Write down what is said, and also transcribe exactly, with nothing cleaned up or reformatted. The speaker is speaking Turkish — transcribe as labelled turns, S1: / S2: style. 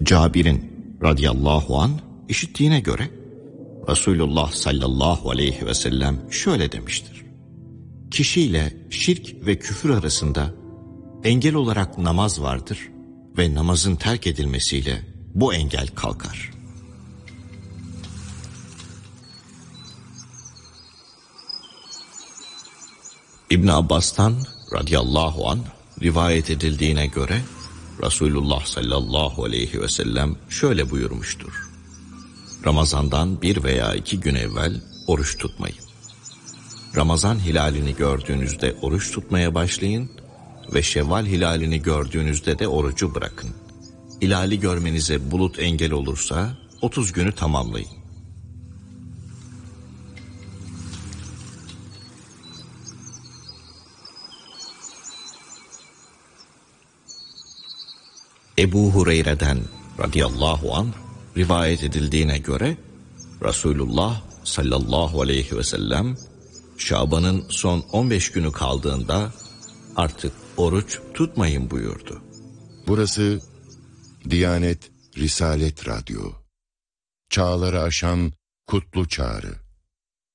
S1: Cabir'in radıyallahu an işittiğine göre Resulullah sallallahu aleyhi ve sellem şöyle demiştir: kişiyle şirk ve küfür arasında engel olarak namaz vardır ve namazın terk edilmesiyle bu engel kalkar. İbn Abbas'tan radıyallahu anh rivayet edildiğine göre Resulullah sallallahu aleyhi ve sellem şöyle buyurmuştur: Ramazandan bir veya iki gün evvel oruç tutmayın. Ramazan hilalini gördüğünüzde oruç tutmaya başlayın ve Şevval hilalini gördüğünüzde de orucu bırakın. Hilali görmenize bulut engel olursa otuz günü tamamlayın. Ebu Hureyre'den radıyallahu anh rivayet edildiğine göre Resulullah sallallahu aleyhi ve sellem Şaban'ın son on beş günü kaldığında artık oruç tutmayın buyurdu.
S2: Burası Diyanet Risalet Radyo. Çağları aşan kutlu çağrı.